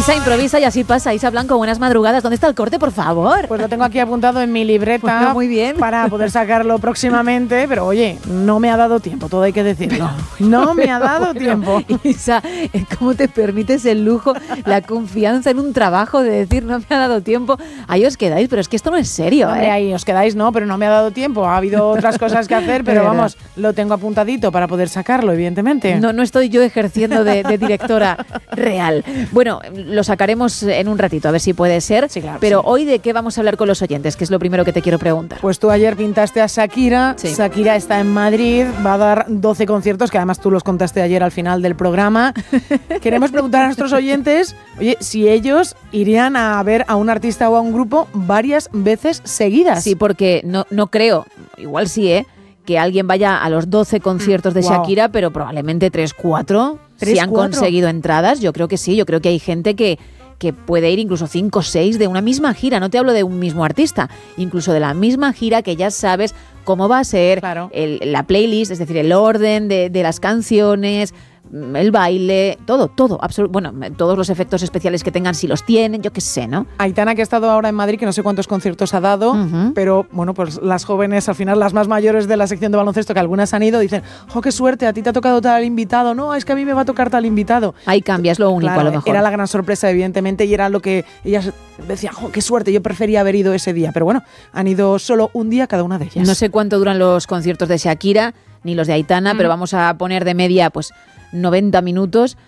improvisa y así pasa. Isa Blanco, buenas madrugadas. ¿Dónde está el corte, por favor? Pues lo tengo aquí apuntado en mi libreta. Bueno, muy bien. Para poder sacarlo próximamente, pero oye, no me ha dado tiempo, todo hay que decirlo. No me ha dado tiempo. Isa, ¿cómo te permites el lujo, la confianza en un trabajo de decir no me ha dado tiempo? Ahí os quedáis, pero es que esto no es serio. Hombre, ahí os quedáis, no, pero no me ha dado tiempo. Ha habido otras cosas que hacer, pero vamos, lo tengo apuntadito para poder sacarlo, evidentemente. No estoy yo ejerciendo de directora real. Bueno, lo sacaremos en un ratito, a ver si puede ser. Sí, claro, pero sí. hoy, ¿de qué vamos a hablar con los oyentes? Que es lo primero que te quiero preguntar. Pues tú ayer pintaste a Shakira. Sí. Shakira está en Madrid, va a dar 12 conciertos, que además tú los contaste ayer al final del programa. Queremos preguntar a nuestros oyentes, oye, si ellos irían a ver a un artista o a un grupo varias veces seguidas. Sí, porque no creo, igual sí, que alguien vaya a los 12 conciertos de Wow. Shakira, pero probablemente 3, 4, si han 4. conseguido entradas. Yo creo que sí, yo creo que hay gente que puede ir incluso 5 o 6 de una misma gira. No te hablo de un mismo artista, incluso de la misma gira que ya sabes cómo va a ser, Claro. la playlist, es decir, el orden de las canciones, el baile, todo, bueno, todos los efectos especiales que tengan, si los tienen, yo qué sé, ¿no? Aitana, que ha estado ahora en Madrid, que no sé cuántos conciertos ha dado, Ujú. pero bueno, pues las jóvenes, al final las más mayores de la sección de baloncesto, que algunas han ido, dicen, ¡oh, qué suerte! A ti te ha tocado tal invitado. No, es que a mí me va a tocar tal invitado. Ahí cambia, es lo único. Claro, a lo mejor. era la gran sorpresa, evidentemente, y era lo que ellas decían, ¡oh, qué suerte! Yo prefería haber ido ese día. Pero bueno, han ido solo un día cada una de ellas. No sé cuánto duran los conciertos de Shakira ni los de Aitana, pero vamos a poner de media pues 90 minutos.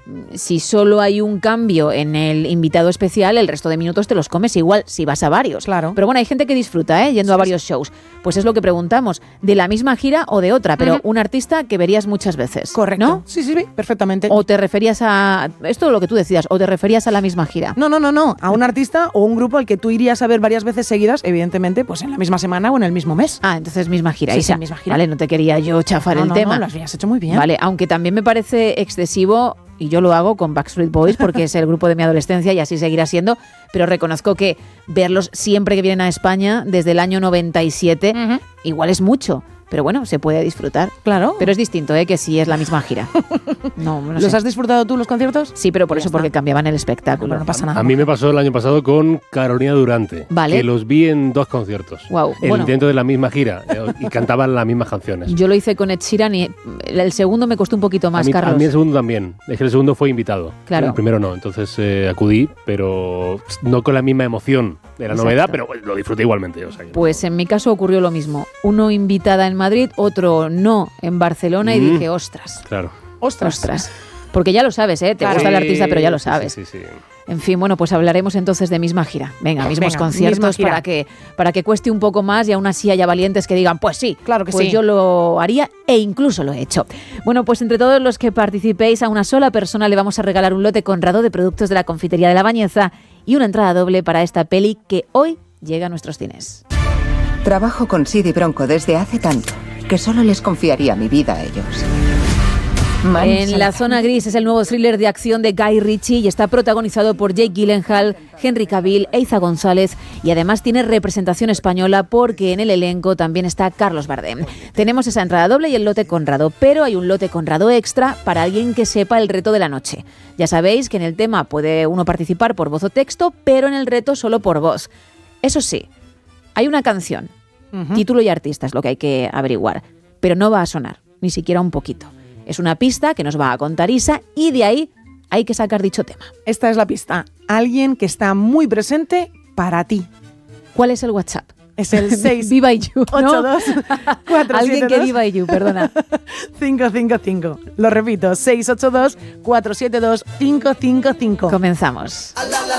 Si solo hay un cambio en el invitado especial, el resto de minutos te los comes igual si vas a varios. Claro. Pero bueno, hay gente que disfruta, yendo a varios shows. Pues es lo que preguntamos, de la misma gira o de otra, pero un artista que verías muchas veces. Correcto. ¿No? Sí, perfectamente. O te referías a... Esto es lo que tú decías, o te referías a la misma gira. No. A un artista o un grupo al que tú irías a ver varias veces seguidas, evidentemente, pues en la misma semana o en el mismo mes. Ah, entonces misma gira. Sí, Isa. sí, misma gira. Vale, no te quería yo chafar el tema. No, lo habías hecho muy bien. Vale, aunque también me parece excesivo, y yo lo hago con Backstreet Boys porque es el grupo de mi adolescencia y así seguirá siendo, pero reconozco que verlos siempre que vienen a España, desde el año 97, igual es mucho. Pero bueno, se puede disfrutar. Claro. Pero es distinto, que si es la misma gira. No ¿Los sé. has disfrutado tú, los conciertos? Sí, pero por Ya eso, está. porque cambiaban el espectáculo. Pero no pasa nada. A mí me pasó el año pasado con Carolina Durante, Vale. que los vi en 2 conciertos, Guau, bueno. dentro de la misma gira, y cantaban las mismas canciones. Yo lo hice con Ed Sheeran y el segundo me costó un poquito más, a Carlos. mí el segundo también, es que el segundo fue invitado, Claro. el primero no, entonces acudí, pero no con la misma emoción de la Exacto. novedad, pero lo disfruté igualmente. O sea que Pues en mi caso ocurrió lo mismo. Uno invitada en Madrid, otro no en Barcelona y dije, ostras. Claro. Ostras. Porque ya lo sabes, te Claro. gusta el artista, pero ya lo Sí, sabes. Sí. En fin, bueno, pues hablaremos entonces de misma gira. Venga, mismos conciertos misma gira. para que cueste un poco más y aún así haya valientes que digan, pues sí, Claro que pues sí. yo lo haría e incluso lo he hecho. Bueno, pues entre todos los que participéis, a una sola persona le vamos a regalar un lote Conrado de productos de la confitería de La Bañeza y una entrada doble para esta peli que hoy llega a nuestros cines. Trabajo con Sid y Bronco desde hace tanto que solo les confiaría mi vida a ellos. En la zona gris es el nuevo thriller de acción de Guy Ritchie y está protagonizado por Jake Gyllenhaal, Henry Cavill, Eiza González y además tiene representación española porque en el elenco también está Carlos Bardem. Tenemos esa entrada doble y el lote Conrado, pero hay un lote Conrado extra para alguien que sepa el reto de la noche. Ya sabéis que en el tema puede uno participar por voz o texto, pero en el reto solo por voz. Eso sí, hay una canción, título y artista es lo que hay que averiguar, pero no va a sonar, ni siquiera un poquito. Es una pista que nos va a contar Isa y de ahí hay que sacar dicho tema. Esta es la pista. Alguien que está muy presente para ti. ¿Cuál es el WhatsApp? Es el 6 Viva You, ¿no? 82 472 Alguien que viva You, perdona. 555. Lo repito, 682 472 555. Comenzamos.